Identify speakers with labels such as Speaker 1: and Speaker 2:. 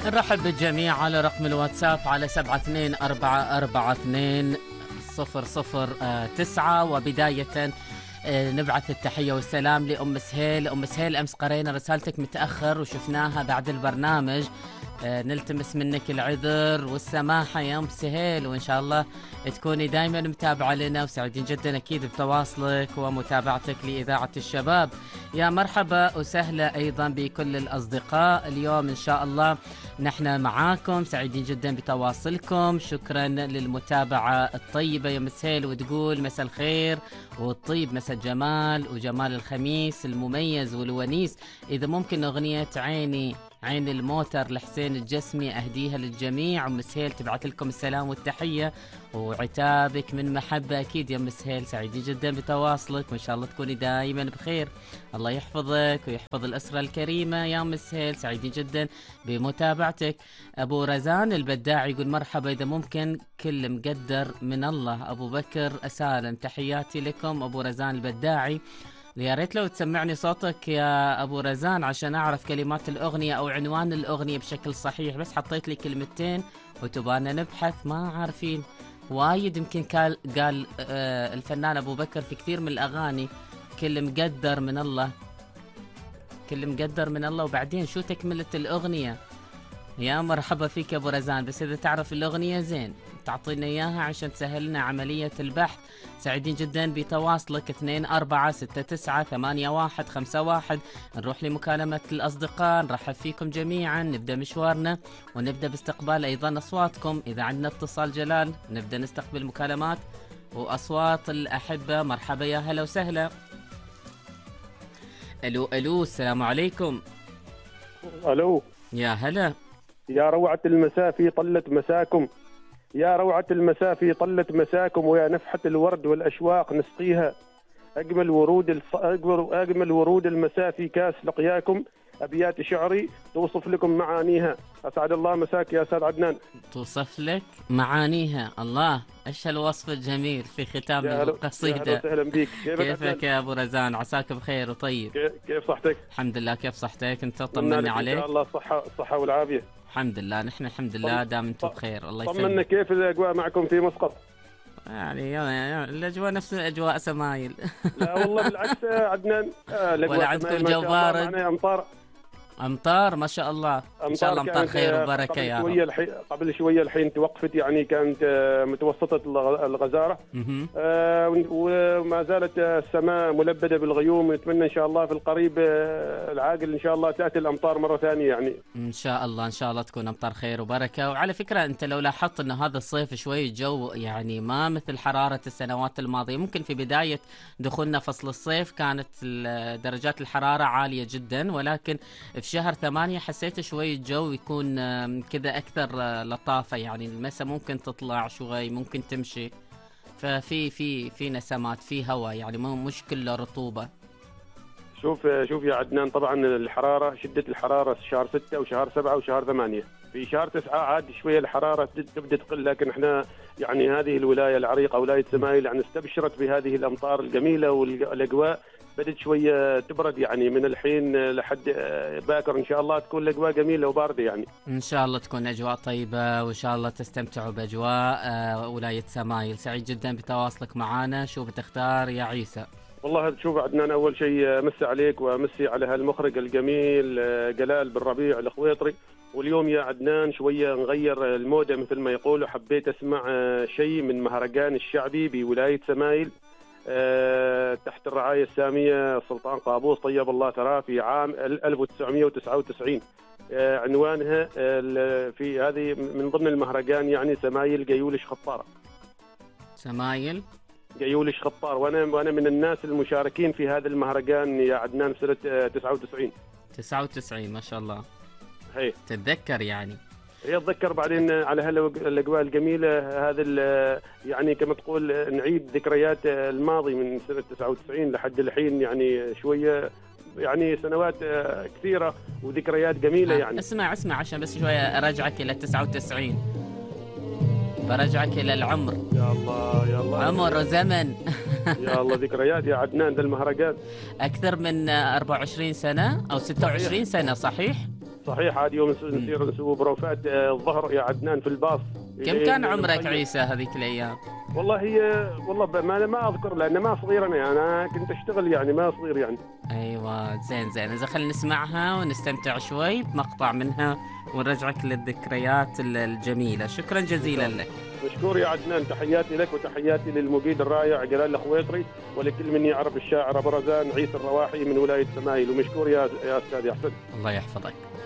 Speaker 1: نرحب بالجميع على رقم الواتساب على 72442009. وبداية نبعث التحية والسلام لأم سهيل. أم سهيل، أمس قرينا رسالتك متأخر وشفناها بعد البرنامج. نلتمس منك العذر والسماحة يا أم سهيل، وإن شاء الله تكوني دائما متابعة لنا، وسعيدين جدا أكيد بتواصلك ومتابعتك لإذاعة الشباب. يا مرحبا وسهلا أيضا بكل الأصدقاء. اليوم إن شاء الله نحن معاكم، سعيدين جدا بتواصلكم. شكرا للمتابعة الطيبة يا أم سهيل. وتقول مساء الخير والطيب، مساء الجمال وجمال الخميس المميز والونيس. إذا ممكن أغنية عين الموتر لحسين الجسمي أهديها للجميع. أم سهيل تبعت لكم السلام والتحية وعتابك من محبة أكيد يا أم سهيل. سعيدين جدا بتواصلك، وإن شاء الله تكوني دائما بخير. الله يحفظك ويحفظ الأسرة الكريمة يا أم سهيل. سعيدين جدا بمتابعتك. أبو رزان البداعي يقول مرحبا، إذا ممكن كل مقدر من الله أبو بكر أسالم. تحياتي لكم أبو رزان البداعي. يا ريت لو تسمعني صوتك يا أبو رزان عشان أعرف كلمات الأغنية أو عنوان الأغنية بشكل صحيح. بس حطيت لي كلمتين وتبانا نبحث، ما عارفين وايد. يمكن قال الفنان أبو بكر في كثير من الأغاني كل مقدر من الله، كل مقدر من الله، وبعدين شو تكملة الأغنية؟ يا مرحبا فيك يا أبو رزان، بس إذا تعرف الأغنية زين تعطينا إياها عشان تسهلنا عملية البحث. سعيدين جدا بتواصلك. 24698151. نروح لمكالمة الأصدقاء، نرحب فيكم جميعا. نبدأ مشوارنا ونبدأ باستقبال أيضا أصواتكم. إذا عندنا اتصال جلال نبدأ نستقبل مكالمات وأصوات الأحبة. مرحبا يا هلا وسهلا. ألو السلام عليكم.
Speaker 2: ألو
Speaker 1: يا هلا.
Speaker 2: يا روعة المساء في طلة مساكم، يا روعة المساء في طلة مساكم، ويا نفحة الورد والأشواق نسقيها. أجمل ورود المساء في كاس لقياكم. أبيات شعري توصف لكم معانيها. أسعد الله مساك يا أستاذ عدنان.
Speaker 1: توصف لك معانيها، الله ايش هالوصف الجميل في ختام القصيدة.
Speaker 2: يا اهلا بك.
Speaker 1: كيفك يا ابو رزان؟ عساك بخير وطيب.
Speaker 2: كيف صحتك؟
Speaker 1: الحمد لله. كيف صحتك انت؟ طمني عليك.
Speaker 2: ان شاء الله الصحة والعافية.
Speaker 1: الحمد لله، نحن الحمد لله دام انتم بخير. الله يسلمك.
Speaker 2: طمنا، كيف الاجواء معكم في مسقط؟
Speaker 1: يعني الاجواء نفس اجواء سمايل.
Speaker 2: لا والله بالعكس عدنان،
Speaker 1: ولا عندكم جو بارد؟ أمطار ما شاء الله. إن شاء الله أمطار خير وبركة يا رب.
Speaker 2: قبل شوية الحين توقفت، يعني كانت متوسطة الغزارة، وما زالت السماء ملبدة بالغيوم. نتمنى إن شاء الله في القريب العاجل إن شاء الله تأتي الأمطار مرة ثانية. يعني
Speaker 1: إن شاء الله إن شاء الله تكون أمطار خير وبركة. وعلى فكرة أنت لو لاحظت أن هذا الصيف شوي الجو يعني ما مثل حرارة السنوات الماضية. ممكن في بداية دخولنا فصل الصيف كانت درجات الحرارة عالية جدا، ولكن في شهر 8 حسيت شوي الجو يكون كذا أكثر لطافة. يعني المسا ممكن تطلع شوي، ممكن تمشي، ففي نسمات، في هواء، يعني مش كله رطوبة.
Speaker 2: شوف يا عدنان، طبعا الحرارة، شدة الحرارة شهر 6 وشهر 7 وشهر 8. في شهر 9 عاد شوية الحرارة تبدأ تقل، لكن احنا يعني هذه الولاية العريقة ولاية سمايل يعني استبشرت بهذه الأمطار الجميلة، والأجواء بدت شوية تبرد. يعني من الحين لحد باكر إن شاء الله تكون الأجواء جميلة وباردة. يعني
Speaker 1: إن شاء الله تكون أجواء طيبة، وإن شاء الله تستمتعوا بأجواء ولاية سمايل. سعيد جدا بتواصلك معنا. شو بتختار يا عيسى؟
Speaker 2: والله شوف عدنان، أول شيء مسي عليك ومسي على هالمخرج الجميل جلال بن ربيع الخويطري. واليوم يا عدنان شوية نغير المودة مثل ما يقولوا، حبيت أسمع شيء من مهرجان الشعبي بولاية سمايل تحت الرعاية السامية سلطان قابوس طيب الله ثراه في عام 1999. عنوانها في هذه من ضمن المهرجان يعني سمايل جيولش خطارة.
Speaker 1: سمايل
Speaker 2: جيولش خطار، وانا من الناس المشاركين في هذا المهرجان يا عدنان سنة
Speaker 1: 99 ما شاء الله.
Speaker 2: هي
Speaker 1: تتذكر يعني؟
Speaker 2: هي اتذكر بعدين على هالاجواء الجميله. هذا يعني كما تقول نعيد ذكريات الماضي من سنه 99 لحد الحين، يعني شويه يعني سنوات كثيره وذكريات جميله. يعني
Speaker 1: اسمع عشان بس شويه ارجعك الى 99، برجعك الى العمر.
Speaker 2: يا الله
Speaker 1: عمر وزمن.
Speaker 2: يا الله ذكريات يا عدنان. ده المهرجان
Speaker 1: اكثر من 24 سنه او 26 سنه، صحيح؟
Speaker 2: صحيح. هذا يوم نصير نسوي بروفات الظهر يا عدنان في الباص.
Speaker 1: كم كان عمرك عيسى هذيك الايام؟
Speaker 2: والله ما اذكر لان ما صغير انا كنت اشتغل يعني ما صغير يعني.
Speaker 1: ايوه زين اذا خلينا نسمعها ونستمتع شوي بمقطع منها ونرجعك للذكريات الجميلة. شكرا جزيلا لك.
Speaker 2: مشكور يا عدنان، تحياتي لك وتحياتي للمقيد الرائع جلال الخويطري ولكل من يعرف الشاعر ابو رزان عيسى الرواحي من ولاية سمايل. ومشكور يا استاذ يحسن.
Speaker 1: الله يحفظك.